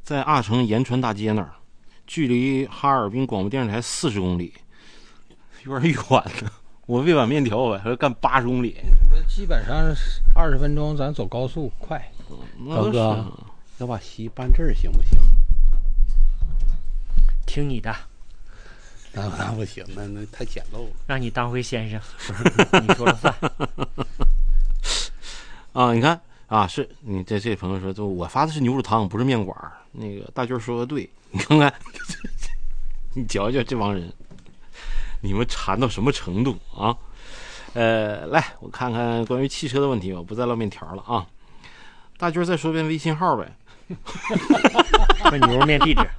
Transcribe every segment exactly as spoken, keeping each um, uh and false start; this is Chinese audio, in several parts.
在阿城延川大街那儿，距离哈尔滨广播电视台四十公里，有点远了。我喂碗面条我还要干八十公里， 基本上二十分钟，咱走高速快。 高哥，要把席搬这儿行不行？ 听你的。 那那不行，那那太简陋了。 让你当回先生，你说了算。 啊，你看啊，是你这这朋友说，就我发的是牛肉汤，不是面馆。那个大军说的对，你看看，你瞧瞧这帮人，你们馋到什么程度啊？呃，来，我看看关于汽车的问题，我不再烙面条了啊。大军再说遍微信号呗。 问牛肉面地址。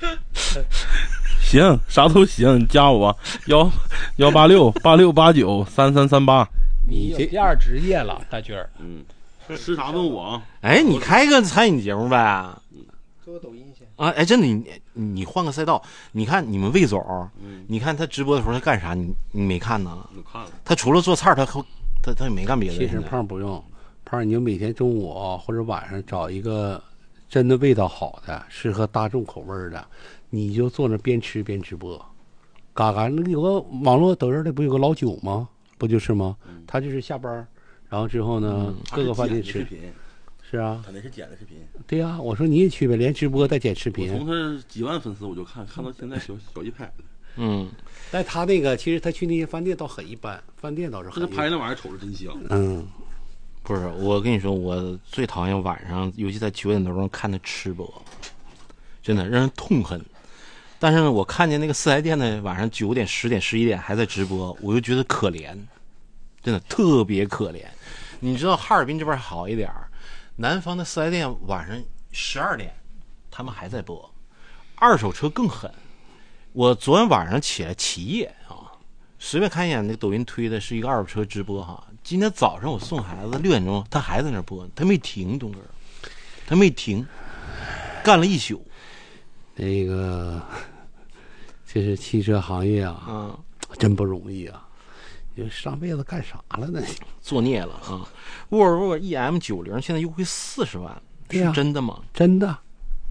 行，啥都行，加我幺幺八六八六八九三三三八。 你这第二职业了，大军儿。 嗯，吃啥问我啊？ 哎，你开个餐饮节目呗？ 做个抖音先啊！哎，真的，你你换个赛道，你看你们魏总，嗯、你看他直播的时候他干啥？你你没看呢？ 我看了。 他除了做菜，他他他也没干别的。 其实胖不用，胖你就每天中午或者晚上找一个真的味道好的、适合大众口味的。你就坐那边吃边直播，嘎嘎那有个网络得人的不有个老九吗？不就是吗？嗯、他就是下班，然后之后呢，嗯、各个饭店吃。是啊， 他那是剪的视频。 对呀、啊，我说你也去呗，连直播带剪视频。 我从他几万粉丝我就看看到现在小小一拍了。 嗯， 但他那个其实他去那些饭店倒很一般，饭店倒是很。 他拍那玩意儿瞅着真香。 嗯， 不是，我跟你说，我最讨厌晚上，尤其在九点多钟看他吃播，真的让人痛恨。但是呢，我看见那个四 S 店呢，晚上九点、十点、十一点还在直播，我就觉得可怜，真的特别可怜。你知道哈尔滨这边好一点，南方的四 S 店晚上十二点，他们还在播，二手车更狠。我昨天晚上起来起夜啊，随便看一眼那个抖音推的是一个二手车直播哈。今天早上我送孩子六点钟，他还在那播，他没停，东哥，他没停，干了一宿。 那个，这是汽车行业啊， 嗯， 真不容易啊！你上辈子干啥了呢？ 作孽了啊！沃尔沃 E M 九零现在优惠四十万，是真的吗？ 真的。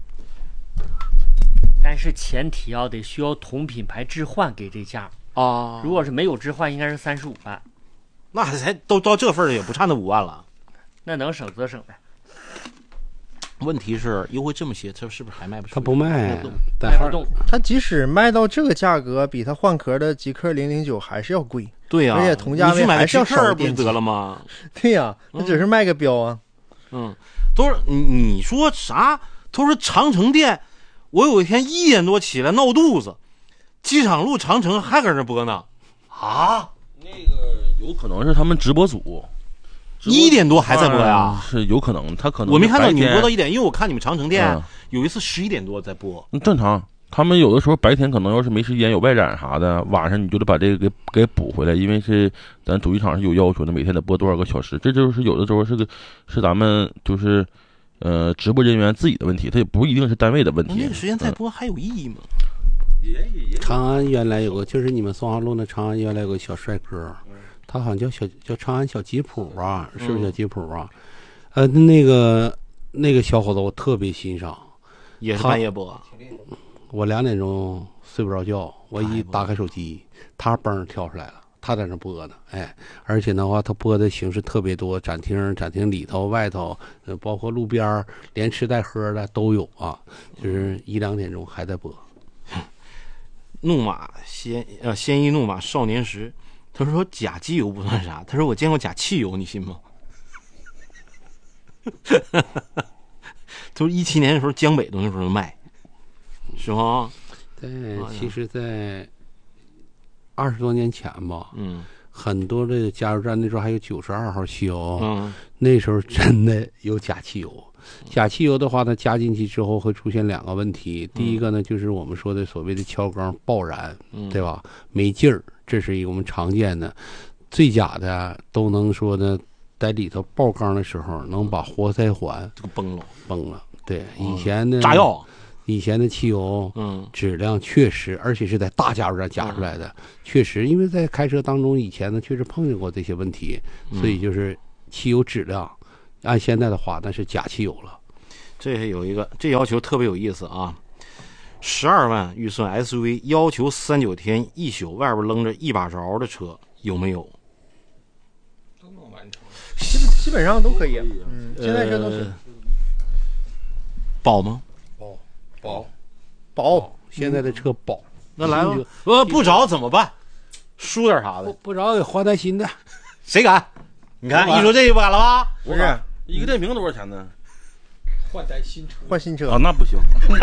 但是前提要得需要同品牌置换给这价啊。 如果是没有置换，应该是三十五万。 那才都到这份儿也不差那五万了。 那能省则省呗。 问题是优惠这么些，他是不是还卖不出？ 他不卖， 卖不动。 他即使卖到这个价格，比他换壳的极氪零零九还是要贵。 对呀、啊， 而且同价位还是要少一点得了吗？ 对呀、啊，那只是卖个标啊。 嗯，都是你你说啥？都是长城店。我有一天一点多起来闹肚子，机场路长城还搁那播呢。啊？ 那个有可能是他们直播组。 一点多还在播呀？ 嗯、是有可能，他可能我没看到你们播到一点，因为我看你们长城店、 嗯、 有一次十一点多在播。 正常，他们有的时候白天可能要是没时间有外展啥的，晚上你就得把这个给给补回来，因为是咱主机厂是有要求的，每天得播多少个小时。这就是有的时候是个是咱们就是呃直播人员自己的问题，它也不一定是单位的问题。 那个时间再播还有意义吗？ 嗯、长安原来有个，就是你们松花路那长安原来有个小帅哥。他好像叫小叫长安小吉普啊，是不是叫吉普啊？嗯、呃，那个那个小伙子我特别欣赏， 也是半夜播。 我两点钟睡不着觉，我一打开手机，他嘣跳出来了，他在那播呢，哎，而且的话，他播的形式特别多，展厅展厅里头外头，呃，包括路边连吃带喝的都有啊，就是一两点钟还在播。 怒马鲜呃鲜衣怒马少年时。他说假机油不算啥，他说我见过假汽油，你信吗？他说一七年的时候江北都那时候卖，是吗？ 对，其实在二十多年前吧， 嗯， 很多的加油站那时候还有九十二号汽油， 嗯， 那时候真的有假汽油。假汽油的话呢，加进去之后会出现两个问题。第一个呢，就是我们说的所谓的敲缸爆燃， 嗯、 对吧？没劲儿，这是一个我们常见的。最假的都能说呢，在里头爆缸的时候，能把活塞环这个崩了， 崩了。对，以前的炸药， 以前的汽油， 嗯， 质量确实，而且是在大加油站加出来的，嗯、确实，因为在开车当中以前呢，确实碰见过这些问题，所以就是汽油质量。按现在的话，那是假汽油了。 这有一个，这要求特别有意思啊！十二万预算 S U V， 要求三九天一宿，外边扔着一把着的车有没有？ 都能完成， 基本基本上都可以。嗯，现在这都是呃保吗？ 保保保。 现在的车保， 那来吧新车， 呃，不着怎么办？输点啥不的？ 不着得换台新的。 谁敢？你看一说这就不敢了吧？ 不是一个电瓶多少钱呢？ 换台新车。 换新车啊，那不行。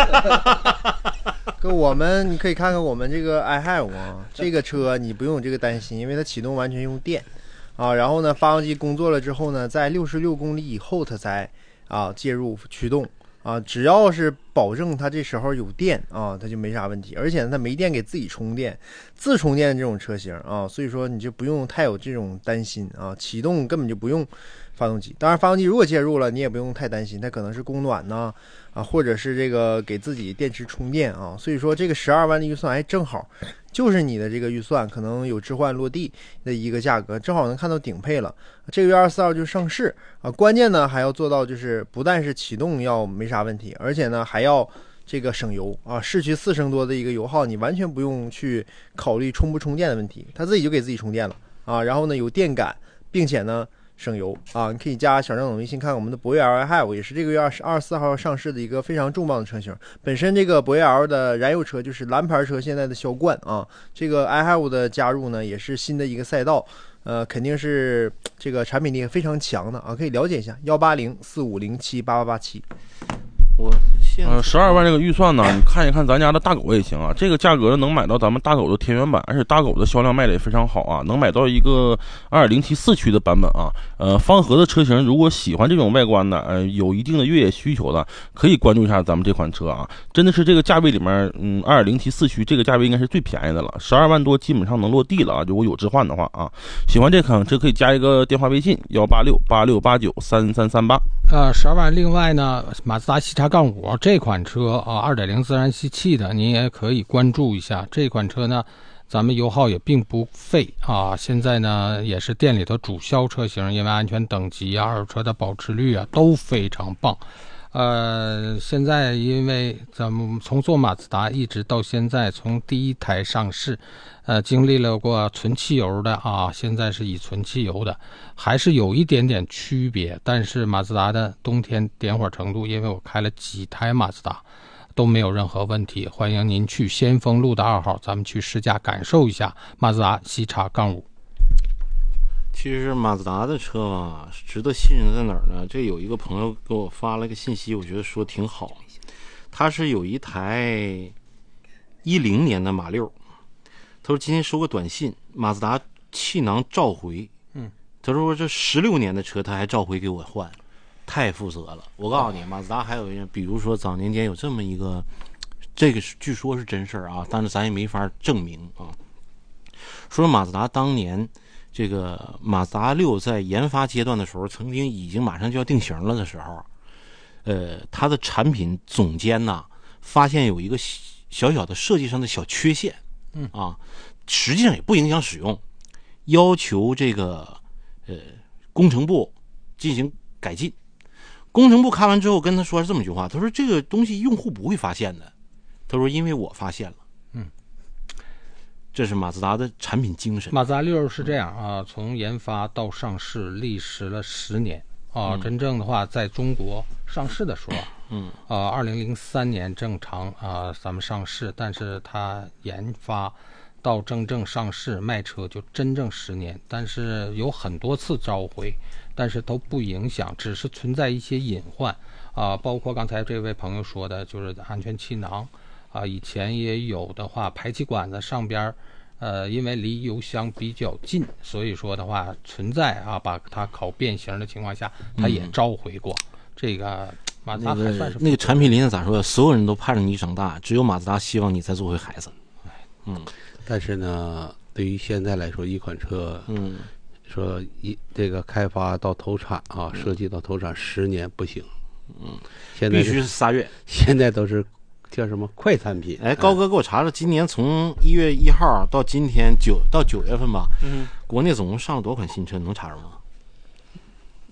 跟我们你可以看看我们这个 i have 啊，这个车你不用有这个担心，因为它启动完全用电啊。然后呢，发动机工作了之后呢，在六十六公里以后它才啊介入驱动啊。只要是保证它这时候有电啊，它就没啥问题。而且呢，它没电给自己充电，自充电这种车型啊，所以说你就不用太有这种担心啊。启动根本就不用发动机，当然发动机如果介入了，你也不用太担心，它可能是供暖呢啊，或者是这个给自己电池充电啊。所以说这个十二万的预算还正好，就是你的这个预算可能有置换落地的一个价格，正好能看到顶配了。这个月二十四号就上市啊，关键呢还要做到就是不但是启动要没啥问题，而且呢还要这个省油啊，市区四升多的一个油耗，你完全不用去考虑充不充电的问题，它自己就给自己充电了啊。然后呢有电感，并且呢省油啊！你可以加小张总微信看看我们的博越 L i have， 也是这个月二十二十四号上市的一个非常重磅的车型。本身这个博越 L 的燃油车就是蓝牌车现在的销冠啊，这个 i have 的加入呢也是新的一个赛道，呃，肯定是这个产品力非常强的啊，可以了解一下幺八零四五零七八八八七。 我现呃，十二万这个预算呢，你看一看咱家的大狗也行啊。这个价格能买到咱们大狗的田园版，而且大狗的销量卖的也非常好啊，能买到一个 二点零 T 四驱的版本啊。呃，方和的车型如果喜欢这种外观的，呃，有一定的越野需求的，可以关注一下咱们这款车啊。真的是这个价位里面，嗯 ，二点零 T 四驱这个价位应该是最便宜的了，十二万多基本上能落地了啊。如果有置换的话啊，喜欢这款车可以加一个电话微信幺八六八六八九三三三八。 呃，十二万。另外呢，马自达西叉杠五这款车啊，二点零自然吸气的，你也可以关注一下。这款车呢，咱们油耗也并不费啊。现在呢，也是店里头主销车型，因为安全等级啊、二手车的保值率啊都非常棒。呃，现在因为咱们从做马自达一直到现在，从第一台上市，呃，经历了过纯汽油的啊，现在是以纯汽油的，还是有一点点区别。但是马自达的冬天点火程度，因为我开了几台马自达，都没有任何问题。欢迎您去先锋路的二号，咱们去试驾感受一下马自达西叉杠五。 其实马自达的车吧，值得信任在哪儿呢？这有一个朋友给我发了个信息，我觉得说挺好。他是有一台一零年的马六，他说今天收个短信，马自达气囊召回。 嗯， 他说这十六年的车他还召回给我换，太负责了。我告诉你，马自达还有一，比如说早年间有这么一个，这个据说是真事儿啊，但是咱也没法证明啊。说马自达当年。这个马自达六在研发阶段的时候，曾经已经马上就要定型了的时候，呃，它的产品总监呐发现有一个小小的设计上的小缺陷， 嗯啊，实际上也不影响使用，要求这个呃工程部进行改进。工程部看完之后跟他说是这么一句话，他说这个东西用户不会发现的，他说因为我发现了。这是马自达的产品精神。 马自达六是这样啊，从研发到上市历时了十年啊、嗯。真正的话，在中国上市的时候， 嗯啊，二零零三年正常啊，咱们上市，但是它研发到真正上市卖车就真正十年，但是有很多次召回，但是都不影响，只是存在一些隐患啊，包括刚才这位朋友说的，就是安全气囊。啊，以前也有的话，排气管子上边，呃，因为离油箱比较近，所以说的话存在啊，把它烤变形的情况下，它也召回过。嗯、这个马自达还算是、 那个、那个产品理念咋说？所有人都盼着你长大，只有马自达希望你再做回孩子。嗯， 但是呢，对于现在来说，一款车， 嗯， 说一这个开发到投产啊，设计到投产十年不行。 嗯， 现在必须是仨月。 现在都是。叫什么快餐品？ 哎，高哥给我查查，今年从一月一号到今天九到九月份吧， 嗯， 国内总共上了多少款新车？能查着吗？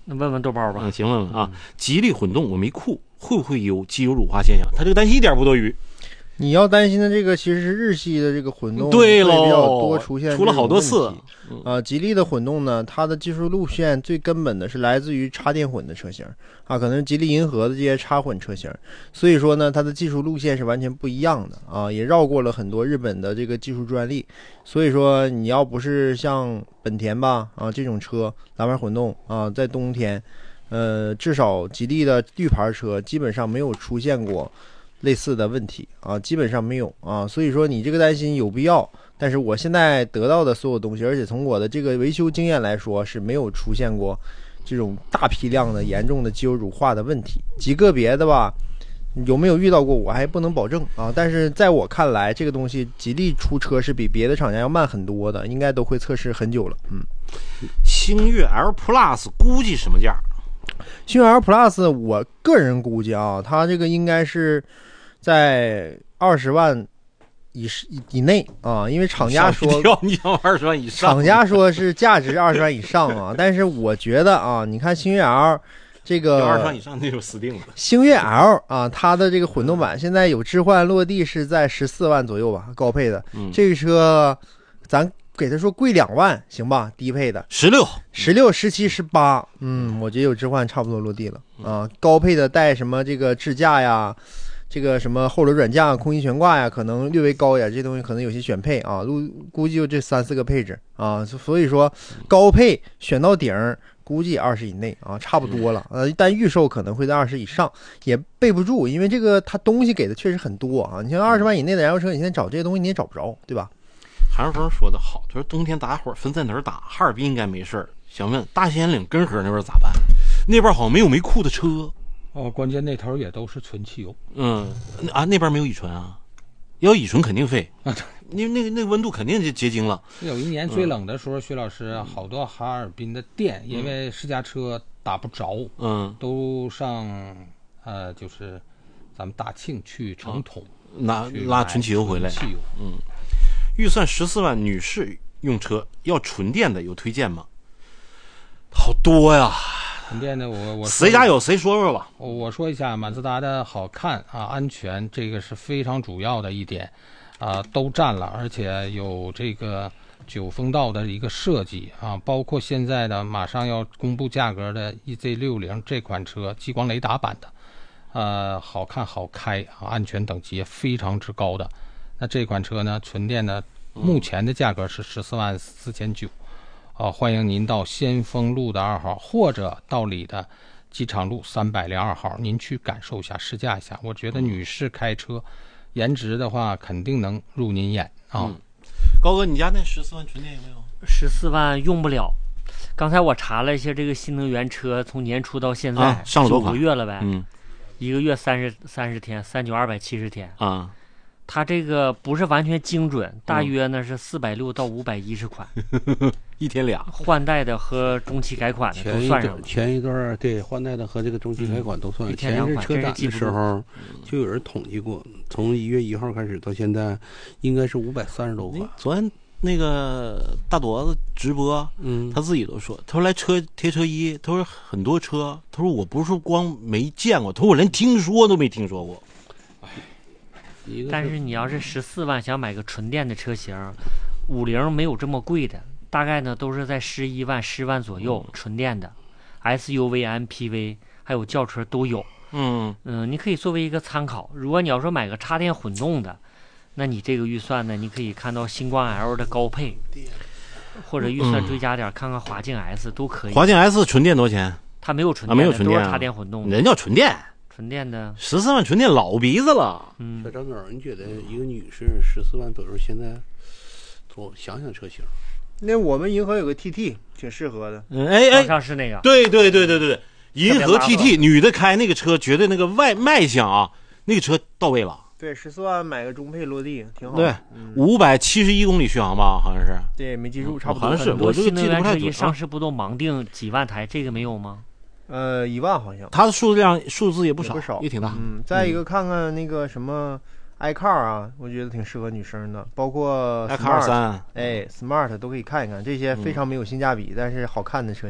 那问问豆包吧。 嗯，行，问问啊，吉利混动我没库，会不会有机油乳化现象？他这个担心一点不多余。 你要担心的这个其实是日系的这个混动， 对喽， 比较多出现出了好多次。 啊，吉利的混动呢，它的技术路线最根本的是来自于插电混的车型啊，可能是吉利银河的这些插混车型，所以说呢，它的技术路线是完全不一样的啊，也绕过了很多日本的这个技术专利。所以说，你要不是像本田吧啊这种车蓝牌混动啊，在冬天，呃，至少吉利的绿牌车基本上没有出现过类似的问题啊，基本上没有啊，所以说你这个担心有必要。但是我现在得到的所有东西，而且从我的这个维修经验来说，是没有出现过这种大批量的严重的机油乳化的问题。极个别的吧，有没有遇到过我还不能保证啊。但是在我看来，这个东西吉利出车是比别的厂家要慢很多的，应该都会测试很久了。嗯， 星越 L Plus 估计什么价？ 星越 L Plus 我个人估计啊，它这个应该是在二十万以以内啊，因为厂家说你想二十万以上， 厂家说是价值二十万以上啊，但是我觉得啊，你看星越 L 这个二十万以上那就死定了。 星越 L 啊，它的这个混动版现在有置换落地是在十四万左右吧，高配的、嗯、这个车咱给他说贵两万行吧，低配的十六、 十六、十七、十八，嗯，我觉得有置换差不多落地了啊。高配的带什么这个智驾呀？这个什么后轮转降、空气悬挂呀，可能略微高一点，这东西可能有些选配啊，估计就这三四个配置啊，所以说高配选到顶，估计二十以内啊，差不多了。呃，但预售可能会在二十以上，也备不住，因为这个它东西给的确实很多啊。你像二十万以内的燃油车，你现在找这些东西你也找不着，对吧？ 韩双说的好，他说冬天大伙儿分在哪儿打？哈尔滨应该没事儿。想问大兴安岭根河那边咋办？那边好像没有没库的车。 哦，关键那头也都是纯汽油。 嗯，啊，那边没有乙醇啊，要乙醇肯定废啊，因为那个那个温度肯定就结晶了。 有一年最冷的时候，徐老师好多哈尔滨的店，嗯、因为试驾车打不着， 嗯， 都上呃就是咱们大庆去成桶、 啊、拿拉纯汽油回来。 汽油， 嗯，预算十四万，女士用车要纯电的有推荐吗？好多呀。 纯电的我我谁家有谁说说吧。 我我说一下，马自达的好看啊，安全这个是非常主要的一点啊，都占了，而且有这个九风道的一个设计啊，包括现在的马上要公布价格的 E Z 六十 这款车激光雷达版的，呃，好看好开啊，安全等级也非常之高的。那这款车呢，纯电的目前的价格是十四万四千九。啊，欢迎您到先锋路的二号，或者到里的机场路三百零二号，您去感受一下、试驾一下。我觉得女士开车，颜值的话肯定能入您眼啊。 嗯、高哥，你家那十四万纯电有没有？ 十四万用不了。刚才我查了一下，这个新能源车从年初到现在、 啊、上了多九个月了呗， 嗯， 一个月三十三十天，三九二百七十天啊。 它这个不是完全精准，大约呢是四百六到五百一十款， 一天俩换代的和中期改款的都算上了。 前一段对换代的和这个中期改款都算。 一天两款， 前日车展的时候就有人统计过，从一月一号开始到现在，应该是五百三十多款。 昨天那个大朵子直播， 嗯， 他自己都说，他说来车贴车衣，他说很多车，他说我不是说光没见过，他说我连听说都没听说过。 但是你要是十四万想买个纯电的车型，五菱没有这么贵的，大概呢都是在十一万、十万左右，纯电的 S U V、M P V 还有轿车都有。 嗯嗯，你可以作为一个参考。如果你要说买个插电混动的，那你这个预算呢，你可以看到星光 L 的高配，或者预算追加点，看看华境 S 都可以。 华境 S 纯电多少钱？ 它没有纯电、 啊，没有纯电、啊， 都是插电混动。 人叫纯电。 纯电的十四万纯电老鼻子了。 嗯， 小张总，你觉得一个女士十四万左右，现在我想想车型， 那我们银河有个 T T 挺适合的。 嗯，哎哎， 上是那个， 对对对对对对，银河 T T 女的开那个车，绝对那个外卖相啊，那个车到位了。 对，十四万买个中配落地挺好。 对，五百七十一公里续航吧，好像是。 对，没记住，差不多。 好像是，我这个记得不太准。 一上市不都盲定几万台？这个没有吗？ 呃，一万好像， 它的数量数字也不少， 不少， 也挺大。 嗯，再一个看看那个什么 iCar 啊，我觉得挺适合女生的，包括 iCar 三， 哎 ，Smart 都可以看一看，这些非常没有性价比，嗯、但是好看的车型。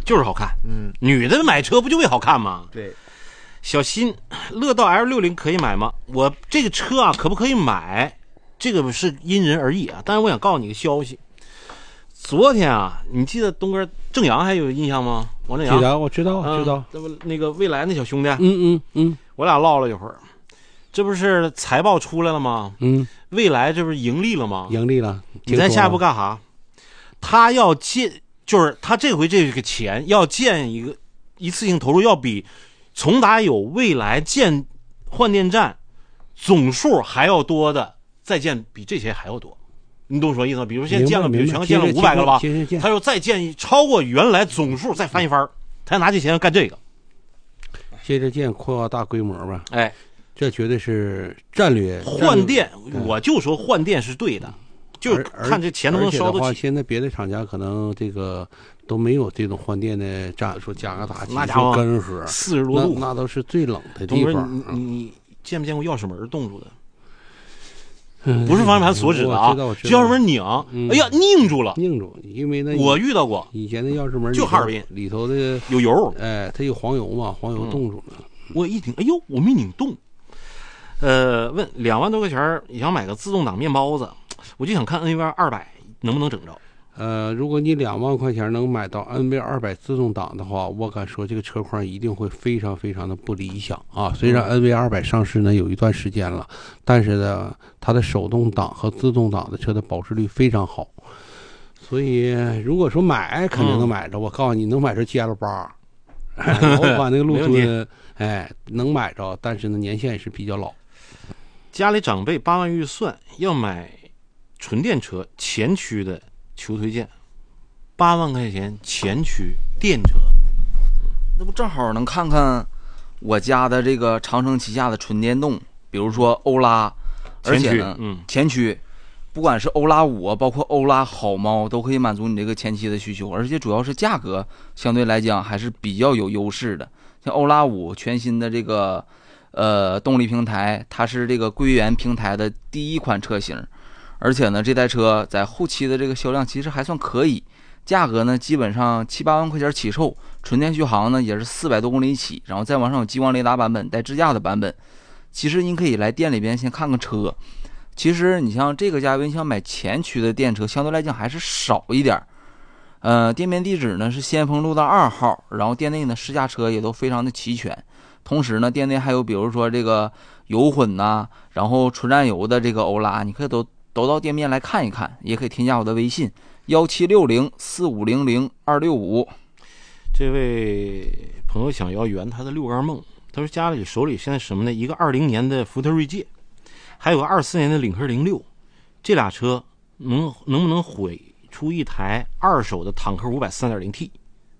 就是好看。 嗯， 女的买车不就为好看吗？ 对。 小新，乐道 L 六十 可以买吗？我这个车啊，可不可以买？这个是因人而异啊。但是我想告诉你个消息，昨天啊，你记得东哥郑阳还有印象吗？王正阳， 记得，我知道， 嗯、 知道。 那不那个未来那小兄弟， 嗯嗯嗯， 我俩唠了一会儿，这不是财报出来了吗？ 嗯， 未来这不是盈利了吗？ 盈利了。 你在下一步干啥？他要建，就是他这回这个钱要建一个一次性投入，要比从达有未来建换电站总数还要多的再建比这些还要多。你懂我说意思吗？比如现在建了，比如全建了五百个了吧，他又再建一超过原来总数再翻一番，他要拿这钱干这个。 接着建，扩大规模吧。 哎， 这绝对是战略。 换电，我就说换电是对的，就是看这钱能不能烧得起。 现在别的厂家可能这个都没有这种换电的站，说加个大气， 那家伙根河四十多度， 那都是最冷的地方。 你你见没见过钥匙门冻住的？不是方向盘锁止的啊，钥匙门拧，哎呀，拧住了， 拧住，因为那我遇到过， 以前的钥匙门就哈尔滨里头的有油， 哎，它有黄油嘛，黄油冻住了。 我一听，哎呦，我没拧动。呃，问两万多块钱想买个自动挡面包子，我就想看 N V 二百能不能整着。 呃，如果你两万块钱能买到 N V 二百自动挡的话，我敢说这个车况一定会非常非常的不理想啊。虽然 N V 二百上市呢有一段时间了，但是呢，它的手动挡和自动挡的车的保值率非常好，所以如果说买肯定能买着。嗯、我告诉你，能买着 G L 八，老款那个陆尊，哎，能买着，但是呢年限也是比较老。 家里长辈八万预算要买纯电车，前驱的。求推荐，八万块钱前驱电车， 那不正好能看看我家的这个长城旗下的纯电动，比如说欧拉，而且呢， 嗯， 前驱，不管是欧拉五，包括欧拉好猫，都可以满足你这个前期的需求，而且主要是价格相对来讲还是比较有优势的。像欧拉五全新的这个呃动力平台，它是这个归元平台的第一款车型。而且呢，这台车在后期的这个销量其实还算可以，价格呢基本上七八万块钱起售，纯电续航呢也是四百多公里起，然后再往上有激光雷达版本、带支架的版本。其实您可以来店里边先看看车。其实你像这个价位，你想买前驱的电车，相对来讲还是少一点。呃，店面地址呢是先锋路道二号，然后店内呢试驾车也都非常的齐全。同时呢，店内还有比如说这个油混呐、啊，然后纯燃油的这个欧拉，你可以都。都到店面来看一看，也可以添加我的微信幺七六零四五零零二六五。 这位朋友想要圆他的六杆梦，他说家里手里现在什么呢？一个二零年的福特锐界，还有个二四年的领克零六，这俩车能能不能毁出一台二手的坦克五百 三点零 T？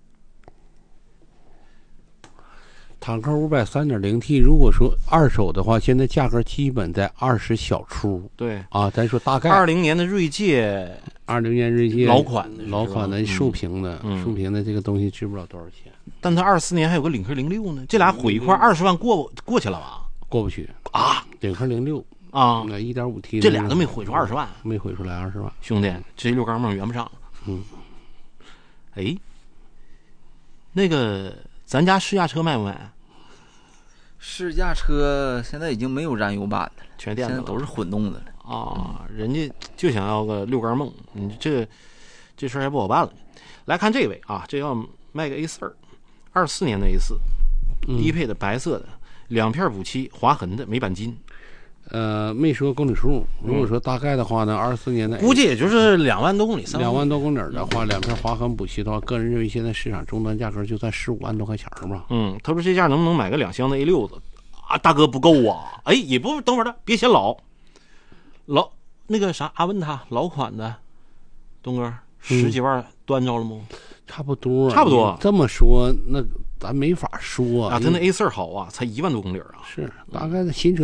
坦克五百 三点零 T， 如果说二手的话，现在价格基本在二十小出。 对啊，咱说大概。 二零年的锐界， 二零年锐界老款的， 老款的竖屏的， 嗯、 竖屏的这个东西值不了多少钱。 但它二四年还有个领克零六呢，这俩毁一块二十万过过去了吧？ 过不去啊！ 领克零六啊， 那 一点五 T， 这俩都没毁出二十万， 没毁出来二十万。 兄弟，这六杆梦圆不上。 嗯， 哎，那个咱家试驾车卖不卖？ 试驾车现在已经没有燃油版的了， 全电的， 现在都是混动的了啊！人家就想要个六杆梦，你这这事儿还不好办了。来看这位啊，这要卖个 A 四，二四年的 A 四，低配的白色的，两片补漆，划痕的，没钣金。 呃，没说公里数。如果说大概的话呢，二四年的估计也就是两万多公里， 两万多公里的话，两片划痕补漆的话，个人认为现在市场终端价格就在十五万多块钱吧。 嗯，他说这价能不能买个两厢的 A 六子啊？大哥不够啊！哎，也不等会儿的，别嫌老，老那个啥，阿问他老款的，东哥十几万端着了吗？ 嗯、差不多， 差不多。 这么说，那咱没法说啊。他那 A 四好啊，才一万多公里啊。 是，大概的新车。